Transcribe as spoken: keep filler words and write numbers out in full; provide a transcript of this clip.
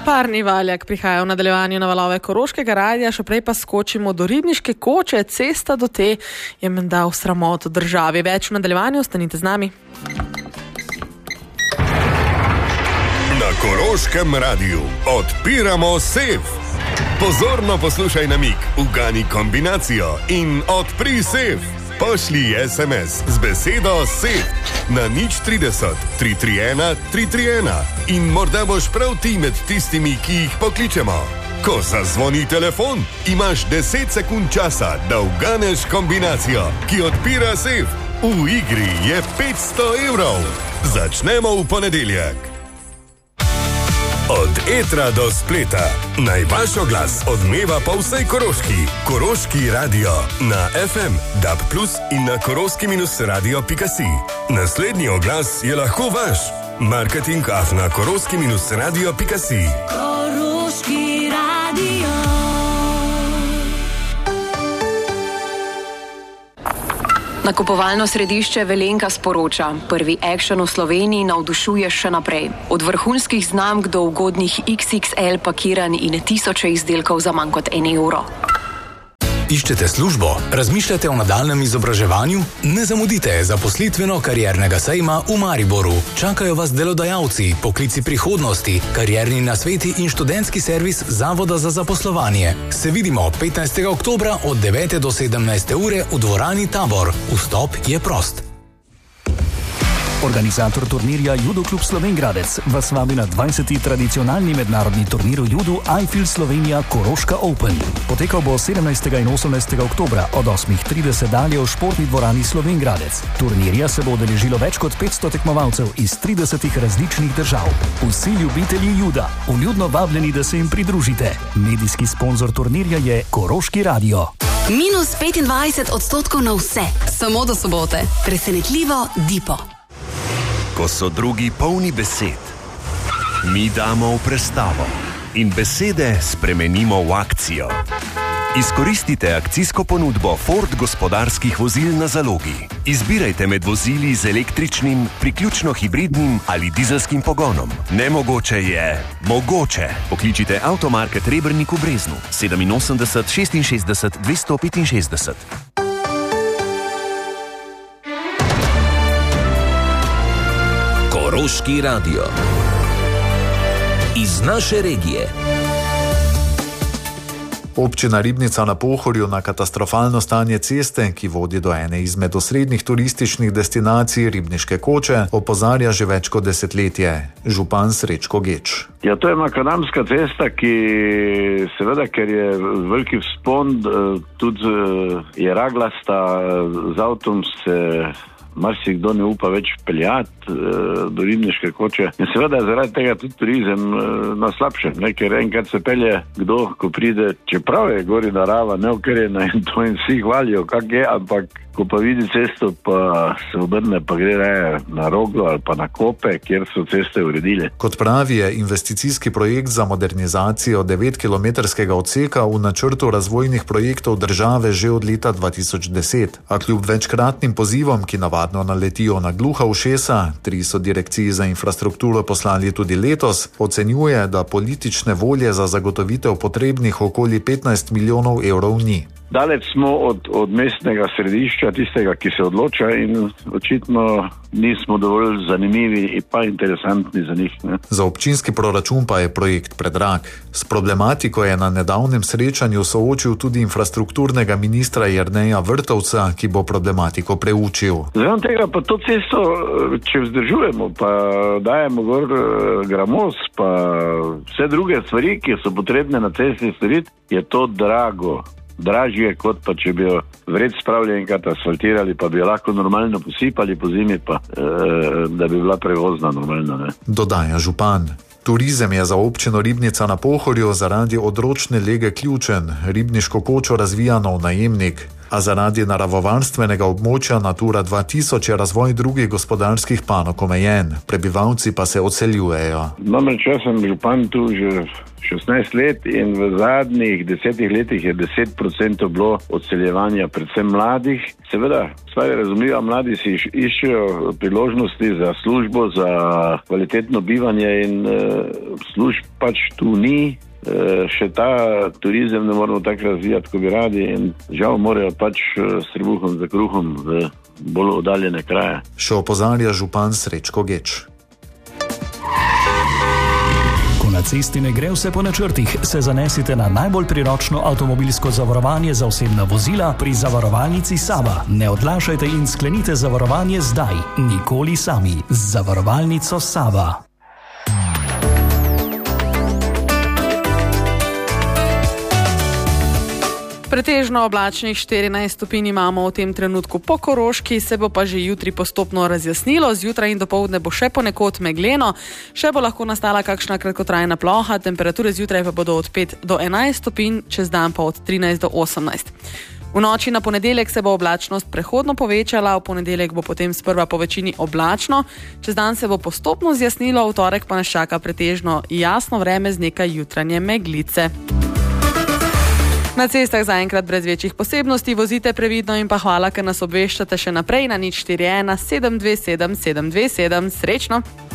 Parni valjak prihaja v nadaljevanju na valove Koroškega radia, še prej pa skočimo do Ribniške koče. Cesta do te je menda v sramoto državi. Več v nadaljevanju, ostanite z nami. Na Koroškem radiju odpiramo sef. Pozorno poslušaj namig, ugani kombinacijo in odpri sef. Pošlji es em es z besedo sef na nič trideset, tri tri ena, tri tri ena in morda boš prav ti med tistimi, ki jih pokličemo. Ko zazvoni telefon, imaš deset sekund časa, da uganeš kombinacijo, ki odpira sef. V igri je petsto evrov. Začnemo v ponedeljek. Od etra do spleta. Naj vaš oglas odmeva po vsej Koroški. Koroški radio na ef em, dé á bé plus in na koroški radio pika si. Naslednji oglas je lahko vaš. Marketing afna koroški radio pika si. Koroški radio. Nakupovalno središče Velenka sporoča, prvi action v Sloveniji navdušuje še naprej. Od vrhunskih znamk do ugodnih iks iks el pakiranj in tisoče izdelkov za manj kot en evro. Iščete službo? Razmišljate o nadaljnjem izobraževanju? Ne zamudite zaposlitveno-kariernega sejma v Mariboru. Čakajo vas delodajalci, poklici prihodnosti, karierni nasveti in študentski servis Zavoda za zaposlovanje. Se vidimo petnajstega oktobra od devete do sedemnajste ure v dvorani Tabor. Vstop je prost. Organizator turnirja Judo klub Slovengradec vas vabi na dvajseti tradicionalni mednarodni turnir v judu I F I L Slovenija Koroška Open. Potekal bo sedemnajstega in osemnajstega oktobra od osmih trideset dalje v športni dvorani Slovengradec. Turnirja se bo udeležilo več kot petsto tekmovalcev iz tridesetih različnih držav. Vsi ljubitelji juda, vljudno vabljeni, da se jim pridružite. Medijski sponzor turnirja je Koroški radio. Minus petindvajset odstotkov na vse, samo do sobote. Presenetljivo Dipo. Ko so drugi polni besed, mi damo v prestavo in besede spremenimo v akcijo. Izkoristite akcijsko ponudbo Ford gospodarskih vozil na zalogi. Izbirajte med vozili z električnim, priključno hibridnim ali dizelskim pogonom. Nemogoče je mogoče. Pokličite Avtomarket Rebernik v Breznu sedeminosemdeset šestinšestdeset dvesto petinšestdeset. Koroški radio. Iz naše regije. Občina Ribnica na Pohorju na katastrofalno stanje ceste, ki vodi do ene izmed osrednjih turističnih destinacij Ribniške koče, opozarja že več kot desetletje. Župan Srečko Geč. Ja, to je makadamska cesta, ki seveda, ker je veliki vzpon, tudi je raglasta, z avtom se marsikdo ne upa več peljati do Ribniške koče. In seveda je zaradi tega tudi turizem na slabšem, ne? Ker enkrat se pelje kdo, ko pride, čeprav je gori narava neokrjena in to in vsi hvalijo, kak je, ampak ko pa vidi cesto, pa se obrne, pa gre raje na Roglo ali pa na Kope, kjer so ceste uredili. Kot pravi, je investicijski projekt za modernizacijo devetkilometrskega odseka v načrtu razvojnih projektov države že od leta dva tisoč deset, a kljub večkratnim pozivom, ki navadno naletijo na gluha ušesa, tri so direkciji za infrastrukturo poslali tudi letos, ocenjuje, da politične volje za zagotovitev potrebnih okoli petnajst milijonov evrov ni. Daleč smo od, od mestnega središča, tistega, ki se odloča in očitno nismo dovolj zanimivi in pa interesantni za njih. Ne? Za občinski proračun pa je projekt predrag. S problematiko je na nedavnem srečanju soočil tudi infrastrukturnega ministra Jerneja Vrtovca, ki bo problematiko preučil. Zaradi tega pa to cesto, če vzdržujemo, pa dajemo gor gramos, pa vse druge stvari, ki so potrebne na cesti storiti, je to drago. Dražje, kot pa če bi jo vred spravili enkrat asfaltirali, pa bi jo lahko normalno posipali po zimi, pa e, da bi bila prevozna normalno. Ne? Dodaja župan. Turizem je za občino Ribnica na Pohorju zaradi odročne lege ključen. Ribniško kočo razvija nov najemnik. A zaradi naravovarstvenega območja Natura dva tisoč je razvoj drugih gospodarskih panog omejen, prebivalci pa se odseljujejo. Namreč jaz sem župan tu že šestnajst let in v zadnjih desetih letih je deset procentov bilo odseljevanja predvsem mladih. Seveda, stvar je razumljiva, mladi si iščejo priložnosti za službo, za kvalitetno bivanje in uh, služb pač tu ni. Uh, še ta turizem ne moramo tako razvijati, ko bi radi in žal morajo pač uh, s trebuhom za kruhom v bolj oddaljene kraje. Še opozarja župan Srečko Geč. Na cesti ne gre vse po načrtih, se zanesite na najbolj priročno avtomobilsko zavarovanje za osebna vozila pri zavarovalnici Sava. Ne odlašajte in sklenite zavarovanje zdaj, nikoli sami. Z zavarovalnico Sava. Pretežno oblačnih štirinajst stopinj imamo v tem trenutku po Koroški, se bo pa že jutri postopno razjasnilo, zjutraj in dopoldne bo še ponekod megleno, še bo lahko nastala kakšna kratkotrajna ploha, temperature zjutraj pa bodo od pet do enajst stopinj, čez dan pa od trinajst do osemnajst. V noči na ponedeljek se bo oblačnost prehodno povečala, v ponedeljek bo potem sprva po večini oblačno, čez dan se bo postopno zjasnilo, v torek pa nas čaka pretežno jasno vreme z nekaj jutranje meglice. Na cestah zaenkrat brez večjih posebnosti, vozite previdno in pa hvala, ker nas obveščate še naprej na nič štiri ena sedem dve sedem sedem dve sedem. Srečno!